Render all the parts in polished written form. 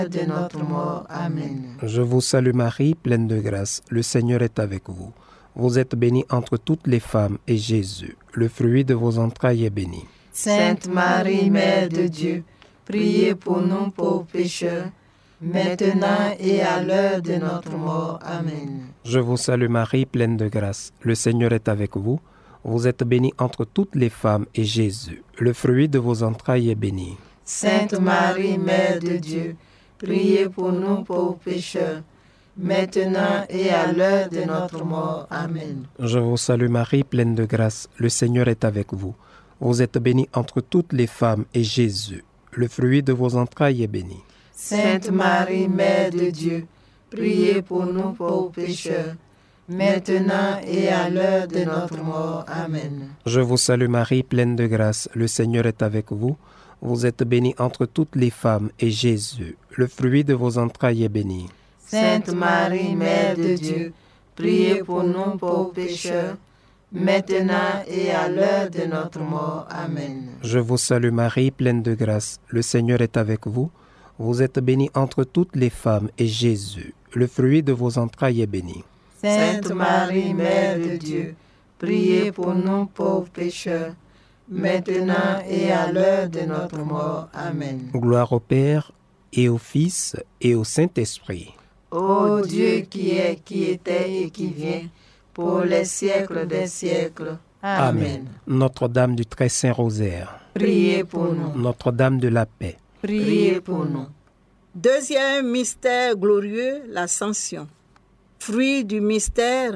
de notre mort. Amen. Je vous salue Marie, pleine de grâce, le Seigneur est avec vous. Vous êtes bénie entre toutes les femmes, et Jésus, le fruit de vos entrailles, est béni. Sainte Marie, Mère de Dieu, priez pour nous pauvres pécheurs, maintenant et à l'heure de notre mort. Amen. Je vous salue Marie, pleine de grâce, le Seigneur est avec vous. Vous êtes bénie entre toutes les femmes, et Jésus, le fruit de vos entrailles, est béni. Sainte Marie, Mère de Dieu, priez pour nous pauvres pécheurs, maintenant et à l'heure de notre mort. Amen. Je vous salue Marie, pleine de grâce, le Seigneur est avec vous. Vous êtes bénie entre toutes les femmes, et Jésus, le fruit de vos entrailles, est béni. Sainte Marie, Mère de Dieu, priez pour nous pauvres pécheurs, maintenant et à l'heure de notre mort. Amen. Je vous salue Marie, pleine de grâce, le Seigneur est avec vous. Vous êtes bénie entre toutes les femmes, et Jésus, le fruit de vos entrailles, est béni. Sainte Marie, Mère de Dieu, priez pour nous pauvres pécheurs, maintenant et à l'heure de notre mort. Amen. Je vous salue Marie, pleine de grâce, le Seigneur est avec vous. Vous êtes bénie entre toutes les femmes, et Jésus, le fruit de vos entrailles, est béni. Sainte Marie, Mère de Dieu, priez pour nous pauvres pécheurs, maintenant et à l'heure de notre mort. Amen. Gloire au Père, et au Fils, et au Saint-Esprit. Ô Dieu qui est, qui était et qui vient, pour les siècles des siècles. Amen. Notre-Dame du Très Saint Rosaire. Priez pour nous. Notre-Dame de la Paix. Priez pour nous. Deuxième mystère glorieux, l'Ascension. Fruit du mystère,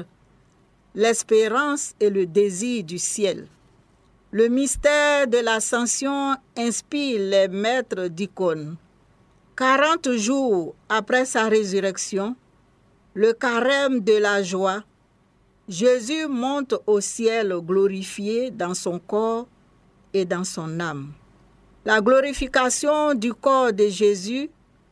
l'espérance et le désir du ciel. Le mystère de l'Ascension inspire les maîtres d'icônes. 40 jours après sa résurrection, le carême de la joie, Jésus monte au ciel glorifié dans son corps et dans son âme. La glorification du corps de Jésus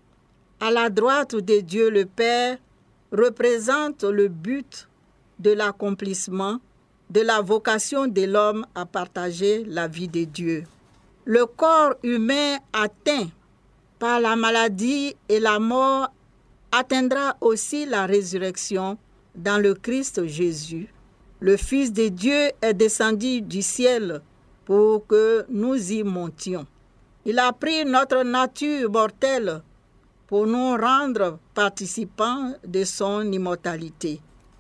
à la droite de Dieu le Père représente le but de l'accomplissement de la vocation de l'homme à partager la vie de Dieu. Le corps humain atteint par la maladie et la mort atteindra aussi la résurrection dans le Christ Jésus. Le Fils de Dieu est descendu du ciel pour que nous y montions. Il a pris notre nature mortelle pour nous rendre participants de son immortalité.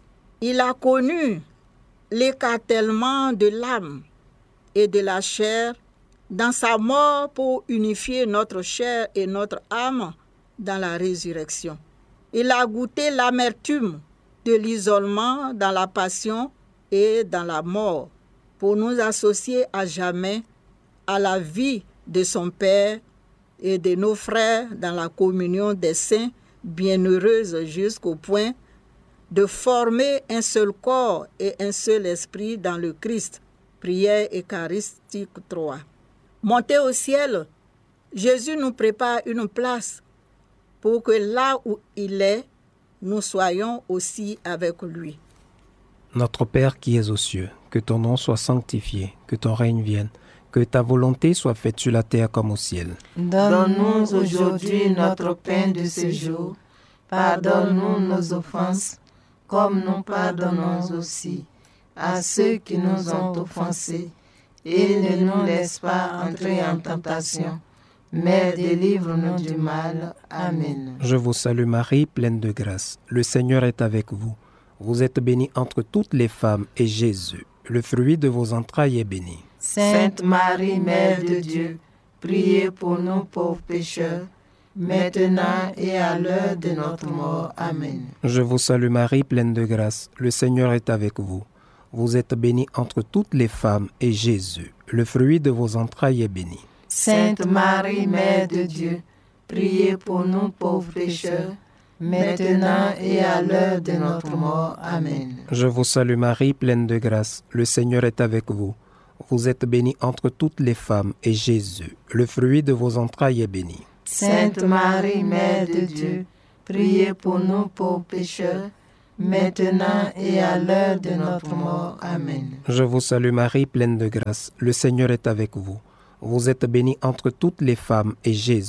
Il a connu l'écartèlement de l'âme et de la chair dans sa mort pour unifier notre chair et notre âme dans la résurrection. Il a goûté l'amertume de l'isolement dans la passion et dans la mort pour nous associer à jamais à la vie de son Père et de nos frères dans la communion des saints bienheureuses jusqu'au point de former un seul corps et un seul esprit dans le Christ. Prière eucharistique 3. Monté au ciel, Jésus nous prépare une place pour que là où il est, nous soyons aussi avec lui. Notre Père qui es aux cieux, que ton nom soit sanctifié, que ton règne vienne, que ta volonté soit faite sur la terre comme au ciel. Donne-nous aujourd'hui notre pain de ce jour. Pardonne-nous nos offenses, comme nous pardonnons aussi à ceux qui nous ont offensés. Et ne nous laisse pas entrer en tentation, mais délivre-nous du mal. Amen. Je vous salue Marie, pleine de grâce. Le Seigneur est avec vous. Vous êtes bénie entre toutes les femmes, et Jésus, le fruit de vos entrailles, est béni. Sainte Marie, Mère de Dieu, priez pour nous pauvres pécheurs, maintenant et à l'heure de notre mort. Amen. Je vous salue Marie, pleine de grâce. Le Seigneur est avec vous. Vous êtes bénie entre toutes les femmes, et Jésus, le fruit de vos entrailles, est béni. Sainte Marie, Mère de Dieu, priez pour nous pauvres pécheurs, maintenant et à l'heure de notre mort. Amen. Je vous salue Marie, pleine de grâce. Le Seigneur est avec vous. Vous êtes bénie entre toutes les femmes, et Jésus, le fruit de vos entrailles, est béni. Sainte Marie, Mère de Dieu, priez pour nous pauvres pécheurs, maintenant et à l'heure de notre mort. Amen. Je vous salue Marie, pleine de grâce. Le Seigneur est avec vous. Vous êtes bénie entre toutes les femmes, et Jésus,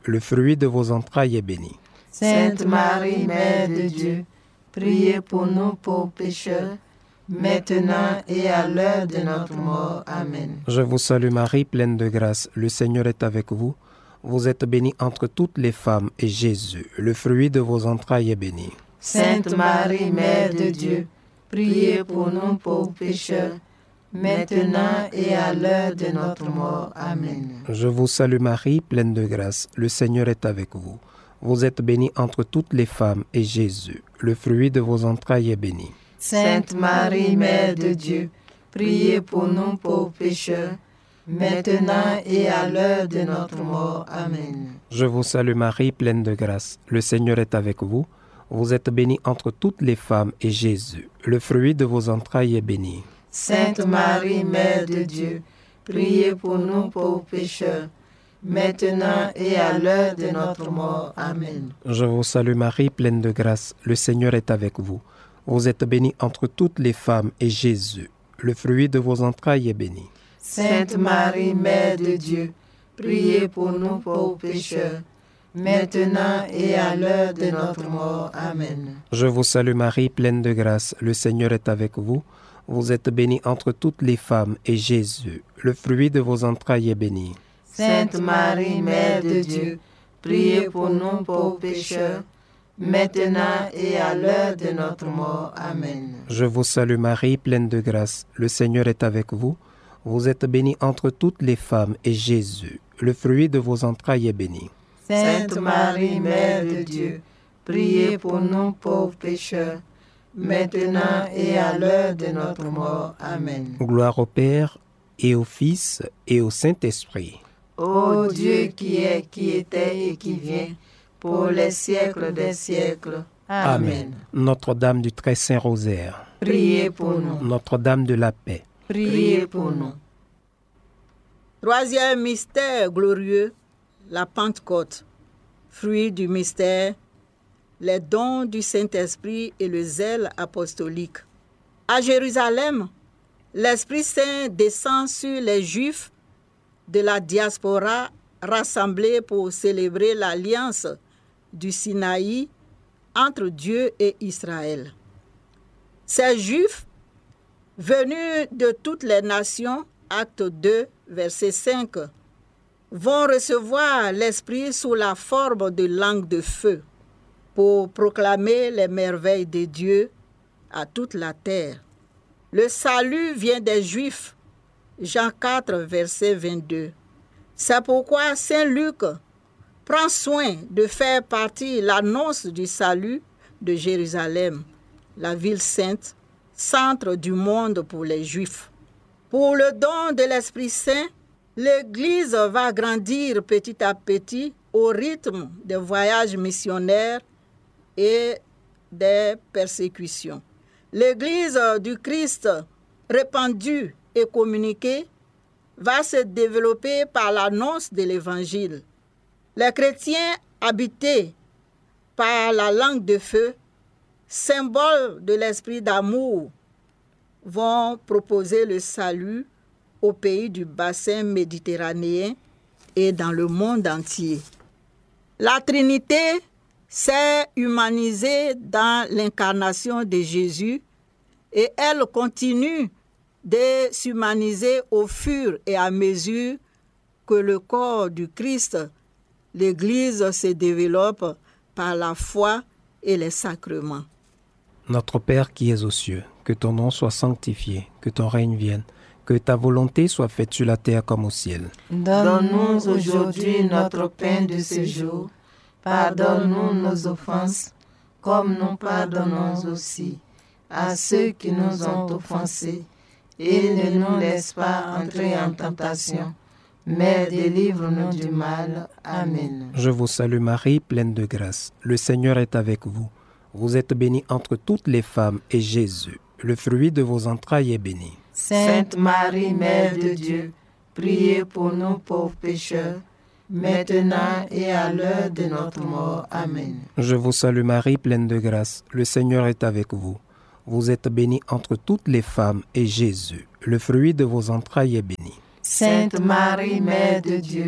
le fruit de vos entrailles est béni. Sainte Marie, Mère de Dieu, priez pour nous pauvres pécheurs, maintenant et à l'heure de notre mort. Amen. Je vous salue Marie, pleine de grâce, le Seigneur est avec vous. Vous êtes bénie entre toutes les femmes, et Jésus, le fruit de vos entrailles, est béni. Sainte Marie, Mère de Dieu, priez pour nous pauvres pécheurs, maintenant et à l'heure de notre mort. Amen. Je vous salue Marie, pleine de grâce, le Seigneur est avec vous. Vous êtes bénie entre toutes les femmes, et Jésus, le fruit de vos entrailles, est béni. Sainte Marie, Mère de Dieu, priez pour nous pauvres pécheurs, maintenant et à l'heure de notre mort. Amen. Je vous salue Marie, pleine de grâce, le Seigneur est avec vous. Vous êtes bénie entre toutes les femmes, et Jésus, le fruit de vos entrailles, est béni. Sainte Marie, Mère de Dieu, priez pour nous pauvres pécheurs, maintenant et à l'heure de notre mort. Amen. Je vous salue Marie, pleine de grâce, le Seigneur est avec vous. Vous êtes bénie entre toutes les femmes, et Jésus, le fruit de vos entrailles, est béni. Sainte Marie, Mère de Dieu, priez pour nous pauvres pécheurs, maintenant et à l'heure de notre mort. Amen. Je vous salue Marie, pleine de grâce, le Seigneur est avec vous. Vous êtes bénie entre toutes les femmes, et Jésus, le fruit de vos entrailles, est béni. Sainte Marie, Mère de Dieu, priez pour nous pauvres pécheurs, maintenant et à l'heure de notre mort. Amen. Je vous salue Marie, pleine de grâce, le Seigneur est avec vous. Vous êtes bénie entre toutes les femmes, et Jésus, le fruit de vos entrailles, est béni. Sainte Marie, Mère de Dieu, priez pour nous pauvres pécheurs, maintenant et à l'heure de notre mort. Amen. Gloire au Père, et au Fils, et au Saint-Esprit. Ô Dieu qui est, qui était et qui vient, pour les siècles des siècles. Amen. Notre-Dame du Très Saint Rosaire. Priez pour nous. Notre-Dame de la Paix. Priez pour nous. Troisième mystère glorieux, la Pentecôte. Fruit du mystère, les dons du Saint-Esprit et le zèle apostolique. À Jérusalem, l'Esprit Saint descend sur les Juifs de la diaspora rassemblés pour célébrer l'alliance du Sinaï entre Dieu et Israël. Ces Juifs, venus de toutes les nations, acte 2, verset 5, vont recevoir l'Esprit sous la forme de langue de feu pour proclamer les merveilles de Dieu à toute la terre. Le salut vient des Juifs, Jean 4, verset 22. C'est pourquoi Saint Luc prend soin de faire partie l'annonce du salut de Jérusalem, la ville sainte, centre du monde pour les Juifs. Pour le don de l'Esprit Saint, l'Église va grandir petit à petit au rythme des voyages missionnaires et des persécutions. L'Église du Christ répandue et communiquée va se développer par l'annonce de l'Évangile. Les chrétiens habités par la langue de feu, symbole de l'esprit d'amour, vont proposer le salut au pays du bassin méditerranéen et dans le monde entier. La Trinité s'est humanisée dans l'incarnation de Jésus et elle continue de s'humaniser au fur et à mesure que le corps du Christ, l'Église, se développe par la foi et les sacrements. Notre Père qui es aux cieux, que ton nom soit sanctifié, que ton règne vienne, que ta volonté soit faite sur la terre comme au ciel. Donne-nous aujourd'hui notre pain de ce jour. Pardonne-nous nos offenses, comme nous pardonnons aussi à ceux qui nous ont offensés. Et ne nous laisse pas entrer en tentation, mais délivre-nous du mal. Amen. Je vous salue Marie, pleine de grâce. Le Seigneur est avec vous. Vous êtes bénie entre toutes les femmes, et Jésus, le fruit de vos entrailles, est béni. Sainte Marie, Mère de Dieu, priez pour nous pauvres pécheurs, maintenant et à l'heure de notre mort. Amen. Je vous salue Marie, pleine de grâce. Le Seigneur est avec vous. Vous êtes bénie entre toutes les femmes, et Jésus, le fruit de vos entrailles, est béni. Sainte Marie, Mère de Dieu,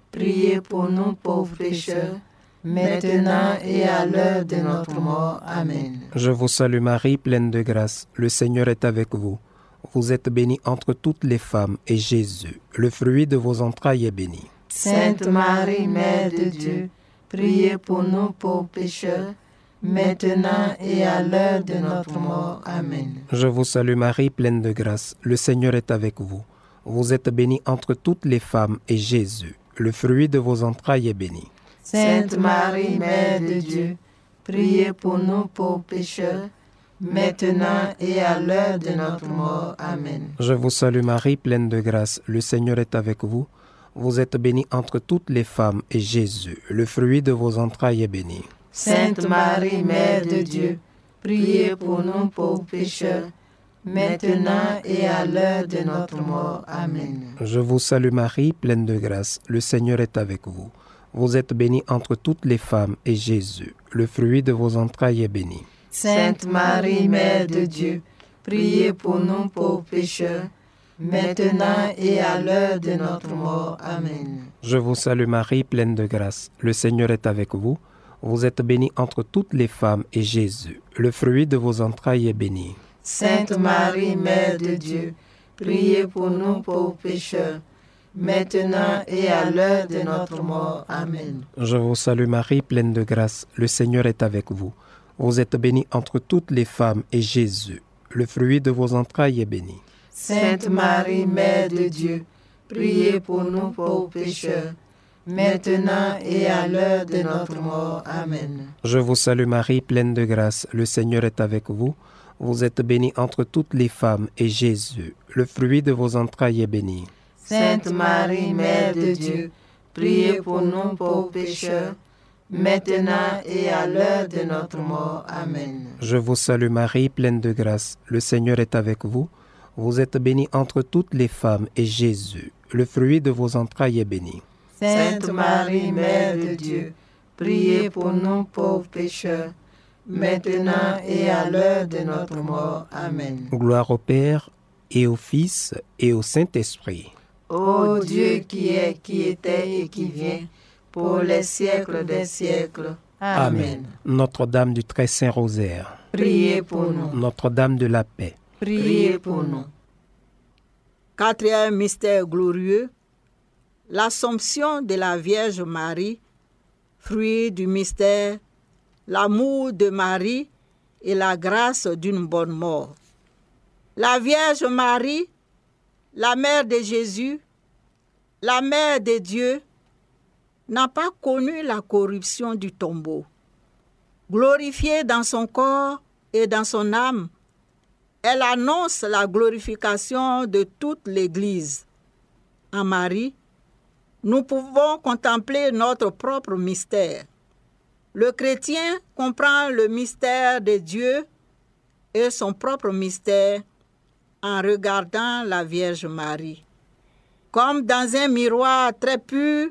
priez pour nous pauvres pécheurs, maintenant et à l'heure de notre mort. Amen. Je vous salue Marie, pleine de grâce, le Seigneur est avec vous. Vous êtes bénie entre toutes les femmes, et Jésus, le fruit de vos entrailles, est béni. Sainte Marie, Mère de Dieu, priez pour nous pauvres pécheurs, maintenant et à l'heure de notre mort. Amen. Je vous salue Marie, pleine de grâce, le Seigneur est avec vous. Vous êtes bénie entre toutes les femmes, et Jésus, le fruit de vos entrailles, est béni. Sainte Marie, Mère de Dieu, priez pour nous pauvres pécheurs, maintenant et à l'heure de notre mort. Amen. Je vous salue Marie, pleine de grâce, le Seigneur est avec vous. Vous êtes bénie entre toutes les femmes, et Jésus, le fruit de vos entrailles, est béni. Sainte Marie, Mère de Dieu, priez pour nous pauvres pécheurs, maintenant et à l'heure de notre mort. Amen. Je vous salue Marie, pleine de grâce, le Seigneur est avec vous. Vous êtes bénie entre toutes les femmes, et Jésus, le fruit de vos entrailles, est béni. Sainte Marie, Mère de Dieu, priez pour nous pauvres pécheurs, maintenant et à l'heure de notre mort. Amen. Je vous salue Marie, pleine de grâce, le Seigneur est avec vous. Vous êtes bénie entre toutes les femmes, et Jésus, le fruit de vos entrailles, est béni. Sainte Marie, Mère de Dieu, priez pour nous pauvres pécheurs, maintenant et à l'heure de notre mort. Amen. Je vous salue Marie, pleine de grâce, le Seigneur est avec vous. Vous êtes bénie entre toutes les femmes, et Jésus, le fruit de vos entrailles, est béni. Sainte Marie, Mère de Dieu, priez pour nous pauvres pécheurs, maintenant et à l'heure de notre mort. Amen. Je vous salue Marie, pleine de grâce, le Seigneur est avec vous. Vous êtes bénie entre toutes les femmes, et Jésus, le fruit de vos entrailles, est béni. Sainte Marie, Mère de Dieu, priez pour nous pauvres pécheurs, maintenant et à l'heure de notre mort. Amen. Je vous salue Marie, pleine de grâce, le Seigneur est avec vous. Vous êtes bénie entre toutes les femmes, et Jésus, le fruit de vos entrailles, est béni. Sainte Marie, Mère de Dieu, priez pour nous pauvres pécheurs, maintenant et à l'heure de notre mort. Amen. Gloire au Père, et au Fils, et au Saint-Esprit. Ô Dieu qui est, qui était et qui vient, pour les siècles des siècles. Amen. Notre-Dame du Très Saint Rosaire. Priez pour nous. Notre-Dame de la Paix. Priez pour nous. Quatrième mystère glorieux, l'Assomption de la Vierge Marie, fruit du mystère, l'amour de Marie et la grâce d'une bonne mort. La Vierge Marie, la mère de Jésus, la mère de Dieu, n'a pas connu la corruption du tombeau. Glorifiée dans son corps et dans son âme, elle annonce la glorification de toute l'Église. En Marie, nous pouvons contempler notre propre mystère. Le chrétien comprend le mystère de Dieu et son propre mystère en regardant la Vierge Marie. Comme dans un miroir très pur,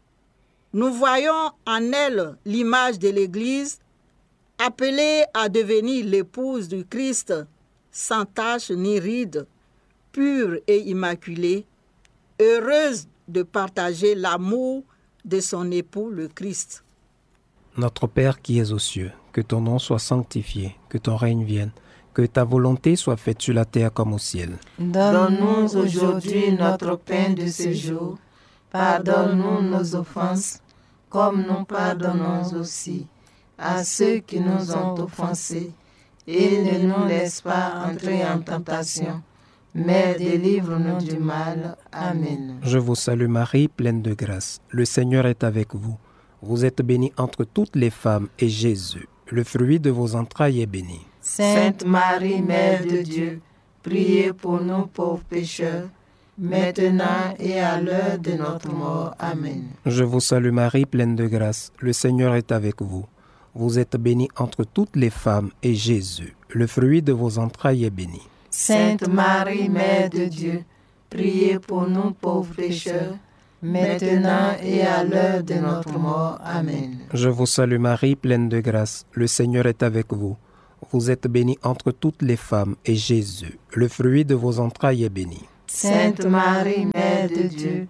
nous voyons en elle l'image de l'Église, appelée à devenir l'épouse du Christ, sans tache ni ride, pure et immaculée, heureuse de partager l'amour de son époux le Christ. Notre Père qui es aux cieux, que ton nom soit sanctifié, que ton règne vienne, que ta volonté soit faite sur la terre comme au ciel. Donne-nous aujourd'hui notre pain de ce jour. Pardonne-nous nos offenses, comme nous pardonnons aussi à ceux qui nous ont offensés. Et ne nous laisse pas entrer en tentation, mais délivre-nous du mal. Amen. Je vous salue Marie, pleine de grâce. Le Seigneur est avec vous. Vous êtes bénie entre toutes les femmes, et Jésus, le fruit de vos entrailles, est béni. Sainte Marie, Mère de Dieu, priez pour nous pauvres pécheurs, maintenant et à l'heure de notre mort. Amen. Je vous salue Marie, pleine de grâce. Le Seigneur est avec vous. Vous êtes bénie entre toutes les femmes, et Jésus, le fruit de vos entrailles, est béni. Sainte Marie, Mère de Dieu, priez pour nous pauvres pécheurs, maintenant et à l'heure de notre mort. Amen. Je vous salue Marie, pleine de grâce. Le Seigneur est avec vous. Vous êtes bénie entre toutes les femmes, et Jésus, le fruit de vos entrailles, est béni. Sainte Marie, Mère de Dieu,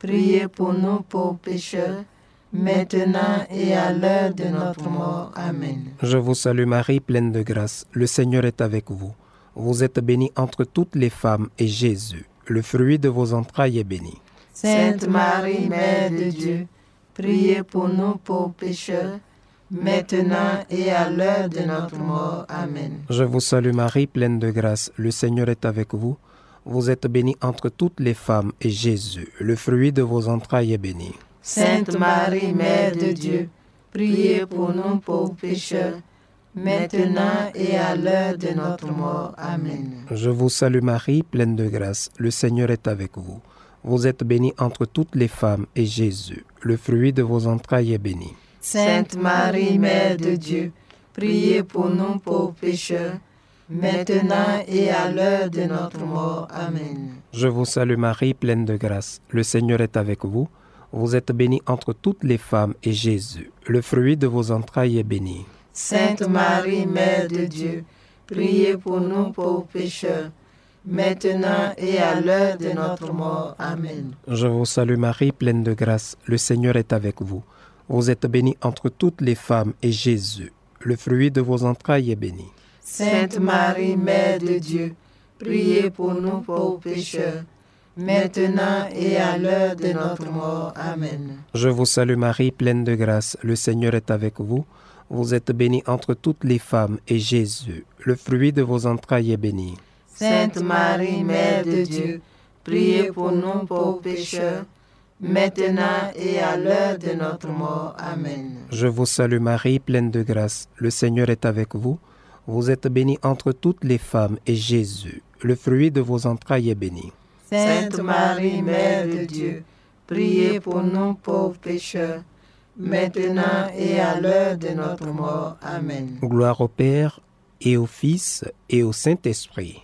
priez pour nous pauvres pécheurs, maintenant et à l'heure de notre mort. Amen. Je vous salue Marie, pleine de grâce, le Seigneur est avec vous. Vous êtes bénie entre toutes les femmes, et Jésus, le fruit de vos entrailles, est béni. Sainte Marie, Mère de Dieu, priez pour nous pauvres pécheurs, maintenant et à l'heure de notre mort. Amen. Je vous salue Marie, pleine de grâce, le Seigneur est avec vous. Vous êtes bénie entre toutes les femmes, et Jésus, le fruit de vos entrailles, est béni. Sainte Marie, Mère de Dieu, priez pour nous pauvres pécheurs, maintenant et à l'heure de notre mort. Amen. Je vous salue Marie, pleine de grâce, le Seigneur est avec vous. Vous êtes bénie entre toutes les femmes, et Jésus, le fruit de vos entrailles, est béni. Sainte Marie, Mère de Dieu, priez pour nous pauvres pécheurs, maintenant et à l'heure de notre mort. Amen. Je vous salue Marie, pleine de grâce, le Seigneur est avec vous. Vous êtes bénie entre toutes les femmes, et Jésus, le fruit de vos entrailles, est béni. Sainte Marie, Mère de Dieu, priez pour nous pauvres pécheurs, maintenant et à l'heure de notre mort. Amen. Je vous salue Marie, pleine de grâce, le Seigneur est avec vous. Vous êtes bénie entre toutes les femmes, et Jésus, le fruit de vos entrailles, est béni. Sainte Marie, Mère de Dieu, priez pour nous pauvres pécheurs, maintenant et à l'heure de notre mort. Amen. Je vous salue Marie, pleine de grâce, le Seigneur est avec vous. Vous êtes bénie entre toutes les femmes, et Jésus, le fruit de vos entrailles, est béni. Sainte Marie, Mère de Dieu, priez pour nous pauvres pécheurs, maintenant et à l'heure de notre mort. Amen. Je vous salue Marie, pleine de grâce, le Seigneur est avec vous. Vous êtes bénie entre toutes les femmes, et Jésus, le fruit de vos entrailles, est béni. Sainte Marie, Mère de Dieu, priez pour nous pauvres pécheurs, maintenant et à l'heure de notre mort. Amen. Gloire au Père, et au Fils, et au Saint-Esprit.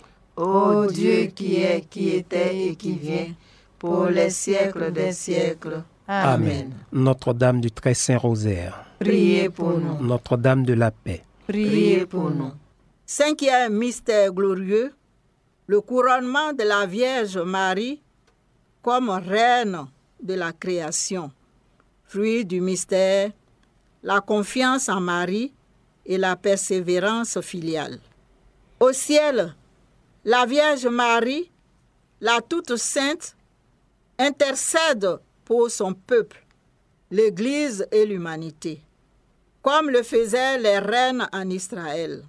Ô Dieu qui est, qui était et qui vient, pour les siècles des siècles. Amen. Notre-Dame du Très Saint Rosaire. Priez pour nous. Notre-Dame de la Paix. Priez pour nous. Cinquième mystère glorieux, le couronnement de la Vierge Marie comme reine de la création. Fruit du mystère, la confiance en Marie et la persévérance filiale. Au ciel, la Vierge Marie, la toute sainte, intercède pour son peuple, l'Église et l'humanité, comme le faisaient les reines en Israël.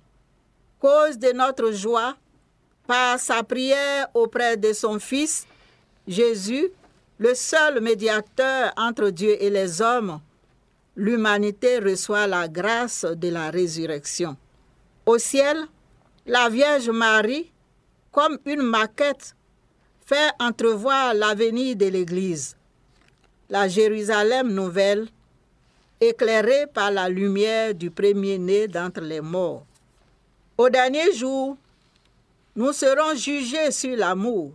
Cause de notre joie, par sa prière auprès de son Fils, Jésus, le seul médiateur entre Dieu et les hommes, l'humanité reçoit la grâce de la résurrection. Au ciel, la Vierge Marie, comme une maquette, fait entrevoir l'avenir de l'Église. La Jérusalem nouvelle, éclairée par la lumière du premier-né d'entre les morts. Au dernier jour, nous serons jugés sur l'amour.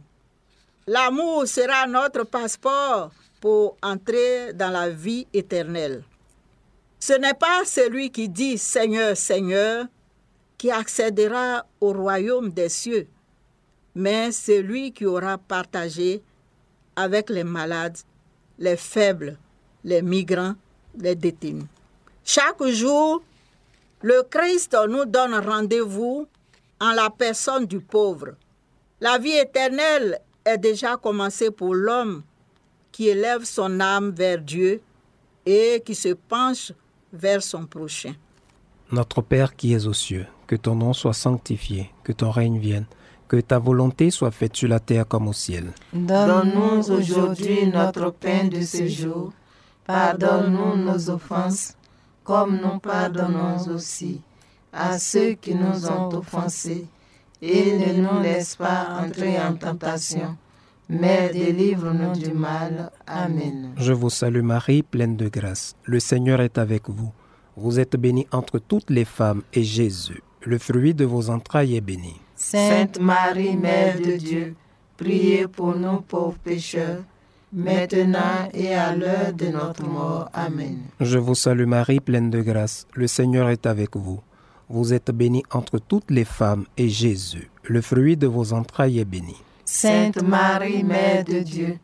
L'amour sera notre passeport pour entrer dans la vie éternelle. Ce n'est pas celui qui dit « Seigneur, Seigneur » qui accédera au royaume des cieux, mais celui qui aura partagé avec les malades, les faibles, les migrants, les détenus. Chaque jour, le Christ nous donne rendez-vous en la personne du pauvre. La vie éternelle est déjà commencée pour l'homme qui élève son âme vers Dieu et qui se penche vers son prochain. Notre Père qui es aux cieux, que ton nom soit sanctifié, que ton règne vienne, que ta volonté soit faite sur la terre comme au ciel. Donne-nous aujourd'hui notre pain de ce jour. Pardonne-nous nos offenses, comme nous pardonnons aussi à ceux qui nous ont offensés. Et ne nous laisse pas entrer en tentation, mais délivre-nous du mal. Amen. Je vous salue Marie, pleine de grâce. Le Seigneur est avec vous. Vous êtes bénie entre toutes les femmes, et Jésus, le fruit de vos entrailles, est béni. Sainte Marie, Mère de Dieu, priez pour nous pauvres pécheurs, maintenant et à l'heure de notre mort. Amen. Je vous salue Marie, pleine de grâce. Le Seigneur est avec vous. Vous êtes bénie entre toutes les femmes, et Jésus, le fruit de vos entrailles, est béni. Sainte Marie, Mère de Dieu,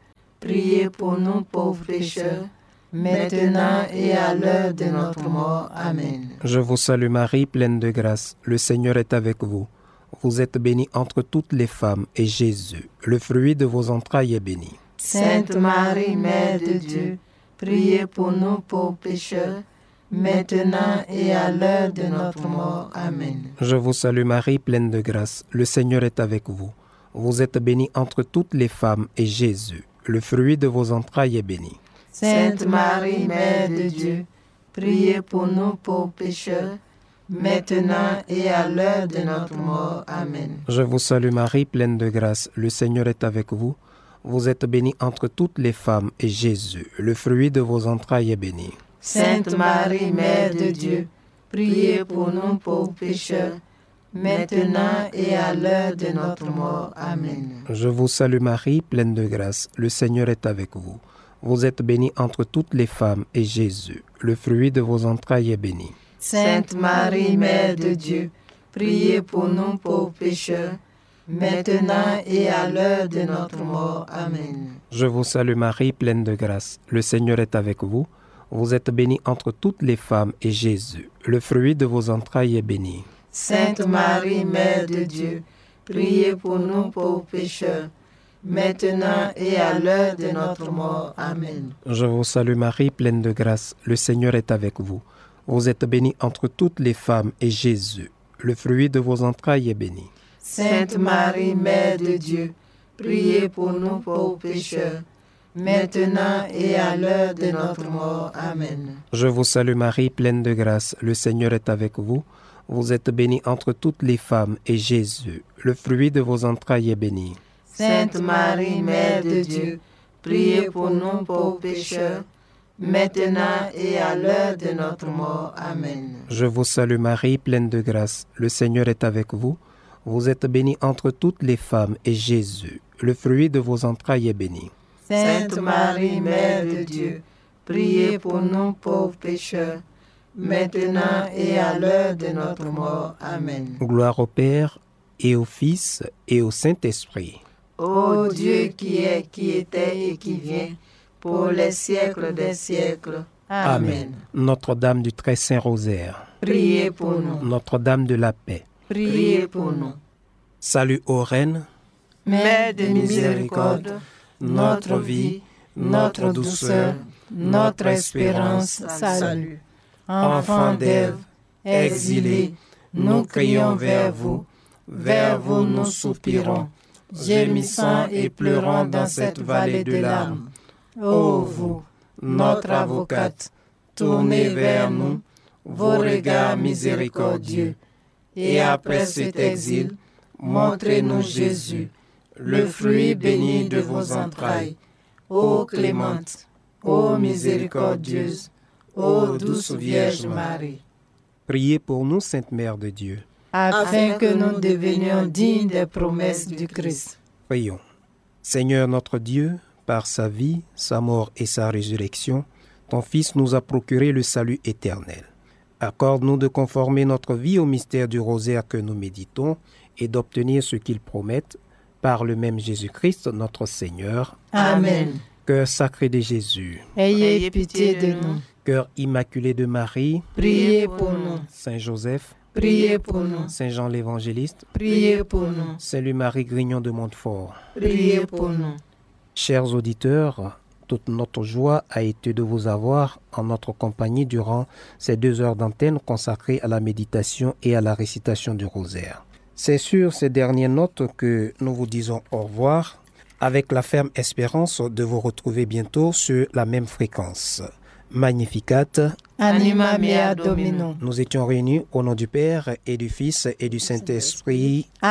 priez pour nous pauvres pécheurs, maintenant et à l'heure de notre mort. Amen. Je vous salue Marie, pleine de grâce, le Seigneur est avec vous. Vous êtes bénie entre toutes les femmes, et Jésus, le fruit de vos entrailles, est béni. Sainte Marie, Mère de Dieu, priez pour nous pauvres pécheurs, maintenant et à l'heure de notre mort. Amen. Je vous salue Marie, pleine de grâce, le Seigneur est avec vous. Vous êtes bénie entre toutes les femmes, et Jésus, le fruit de vos entrailles, est béni. Sainte Marie, Mère de Dieu, priez pour nous pauvres pécheurs, maintenant et à l'heure de notre mort. Amen. Je vous salue Marie, pleine de grâce, le Seigneur est avec vous. Vous êtes bénie entre toutes les femmes, et Jésus, le fruit de vos entrailles, est béni. Sainte Marie, Mère de Dieu, priez pour nous pauvres pécheurs, maintenant et à l'heure de notre mort. Amen. Je vous salue Marie, pleine de grâce, le Seigneur est avec vous. Vous êtes bénie entre toutes les femmes, et Jésus, le fruit de vos entrailles, est béni. Sainte Marie, Mère de Dieu, priez pour nous pauvres pécheurs, maintenant et à l'heure de notre mort. Amen. Je vous salue Marie, pleine de grâce, le Seigneur est avec vous. Vous êtes bénie entre toutes les femmes, et Jésus, le fruit de vos entrailles, est béni. Sainte Marie, Mère de Dieu, priez pour nous pauvres pécheurs, maintenant et à l'heure de notre mort. Amen. Je vous salue Marie, pleine de grâce, le Seigneur est avec vous. Vous êtes bénie entre toutes les femmes, et Jésus, le fruit de vos entrailles, est béni. Sainte Marie, Mère de Dieu, priez pour nous pauvres pécheurs, maintenant et à l'heure de notre mort. Amen. Je vous salue Marie, pleine de grâce, le Seigneur est avec vous. Vous êtes bénie entre toutes les femmes, et Jésus, le fruit de vos entrailles, est béni. Sainte Marie, Mère de Dieu, priez pour nous pauvres pécheurs, maintenant et à l'heure de notre mort. Amen. Je vous salue Marie, pleine de grâce, le Seigneur est avec vous. Vous êtes bénie entre toutes les femmes, et Jésus, le fruit de vos entrailles, est béni. Sainte Marie, Mère de Dieu, priez pour nous pauvres pécheurs, maintenant et à l'heure de notre mort. Amen. Gloire au Père, et au Fils, et au Saint-Esprit. Ô Dieu qui est, qui était et qui vient, pour les siècles des siècles. Amen. Notre-Dame du Très Saint Rosaire, Priez pour nous. Notre-Dame de la Paix, Priez pour nous. salut ô Reine, Mère de miséricorde, notre vie, notre douceur, notre espérance, salut. Enfant d'Ève, exilés, nous crions vers vous nous soupirons, gémissant et pleurant dans cette vallée de larmes. Ô vous, notre avocate, tournez vers nous vos regards miséricordieux, et après cet exil, montrez-nous Jésus, le fruit béni de vos entrailles. Ô clémente, ô miséricordieuse, ô douce Vierge Marie, priez pour nous, Sainte Mère de Dieu. afin que nous devenions dignes des promesses du Christ. Prions. Seigneur notre Dieu, par sa vie, sa mort et sa résurrection, ton Fils nous a procuré le salut éternel. Accorde-nous de conformer notre vie au mystère du rosaire que nous méditons et d'obtenir ce qu'il promette par le même Jésus-Christ notre Seigneur. Amen. Cœur sacré de Jésus, Ayez pitié de nous. cœur immaculé de Marie, Priez pour nous. Saint Joseph, Priez pour nous. Saint Jean l'Évangéliste, Priez pour nous. Saint Louis-Marie Grignon de Montfort. Priez pour nous. Chers auditeurs, toute notre joie a été de vous avoir en notre compagnie durant ces 2 heures d'antenne consacrées à la méditation et à la récitation du rosaire. C'est sur ces dernières notes que nous vous disons au revoir, avec la ferme espérance de vous retrouver bientôt sur la même fréquence. Magnificat. Anima mea Domino. Nous étions réunis au nom du Père et du Fils et du Saint-Esprit.